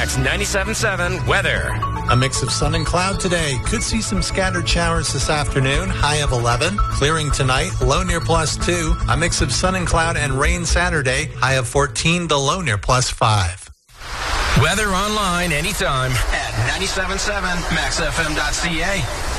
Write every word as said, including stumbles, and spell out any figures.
That's ninety-seven point seven weather. A mix of sun and cloud today. Could see some scattered showers this afternoon. High of eleven. Clearing tonight. Low near plus two. A mix of sun and cloud and rain Saturday. High of fourteen. The low near plus five. Weather online anytime at ninety-seven point seven max f m dot c a.